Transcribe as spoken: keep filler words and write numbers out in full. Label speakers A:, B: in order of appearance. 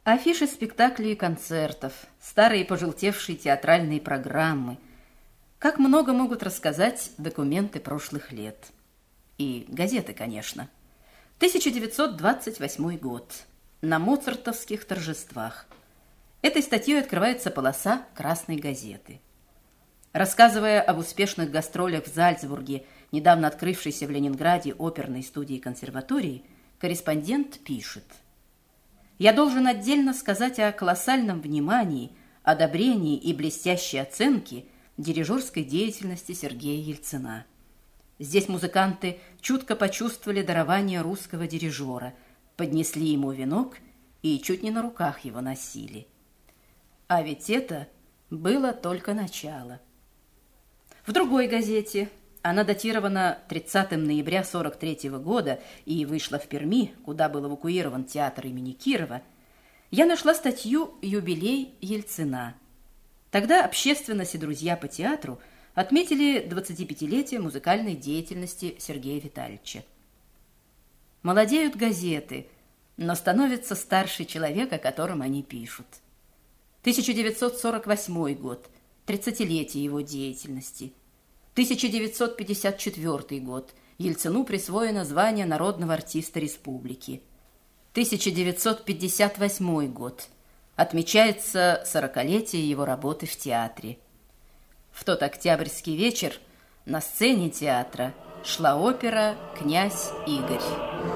A: Афиши спектаклей и концертов, старые пожелтевшие театральные программы. Как много могут рассказать документы прошлых лет. И газеты, конечно. тысяча девятьсот двадцать восьмой год. На моцартовских торжествах. Этой статьей открывается полоса «Красной газеты». Рассказывая об успешных гастролях в Зальцбурге, недавно открывшейся в Ленинграде оперной студии консерватории, корреспондент пишет: «Я должен отдельно сказать о колоссальном внимании, одобрении и блестящей оценке дирижерской деятельности Сергея Ельцина. Здесь музыканты чутко почувствовали дарование русского дирижера, поднесли ему венок и чуть не на руках его носили. А ведь это было только начало». В другой газете, она датирована тридцатого ноября сорок третьего года и вышла в Перми, куда был эвакуирован театр имени Кирова, я нашла статью «Юбилей Ельцина». Тогда общественность и друзья по театру отметили двадцатипятилетие музыкальной деятельности Сергея Витальевича. Молодеют газеты, но становится старше человек, о котором они пишут. тысяча девятьсот сорок восьмой год, тридцатилетие его деятельности. тысяча девятьсот пятьдесят четвёртый год, Ельцину присвоено звание народного артиста республики. тысяча девятьсот пятьдесят восьмой год, отмечается сорокалетие его работы в театре. В тот октябрьский вечер на сцене театра шла опера «Князь Игорь».